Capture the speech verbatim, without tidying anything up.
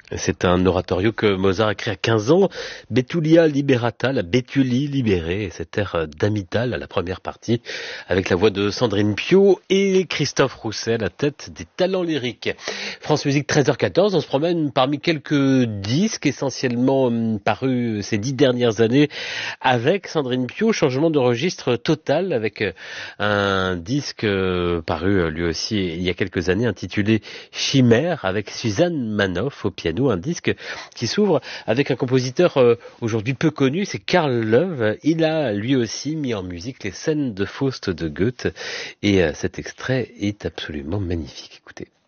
C'est un oratorio que Mozart a écrit à quinze ans, Betulia Liberata, la Bétulie libérée, et cet air d'Amital à la première partie, avec la voix de Sandrine Piau et Christophe Rousset à la tête des talents lyriques. France Musique, treize heures quatorze, on se promène parmi quelques disques essentiellement parus ces dix dernières années avec Sandrine Piau, changement de registre total avec un disque paru lui aussi il y a quelques années intitulé Chimère avec Suzanne Manoff au piano. Un disque qui s'ouvre avec un compositeur euh, aujourd'hui peu connu, c'est Karl Löw. Il a lui aussi mis en musique les scènes de Faust de Goethe et euh, cet extrait est absolument magnifique. Écoutez.